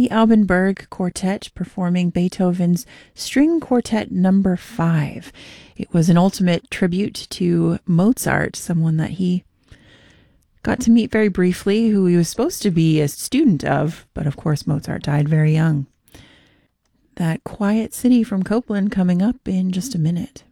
the Alban Quartet performing Beethoven's String Quartet Number 5. It was an ultimate tribute to Mozart, someone that he got to meet very briefly, who he was supposed to be a student of, but of course Mozart died very young. That Quiet City from Copland coming up in just a minute.